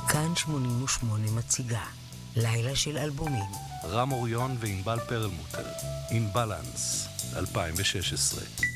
כאן 88 מציגה לילה של אלבומים. רם אוריון וענבל פרלמוטר, In Balance, 2016.